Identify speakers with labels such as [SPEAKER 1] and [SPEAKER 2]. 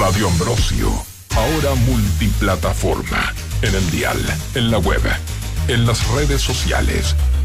[SPEAKER 1] Radio Ambrosio, ahora multiplataforma, en el dial, en la web, en las redes sociales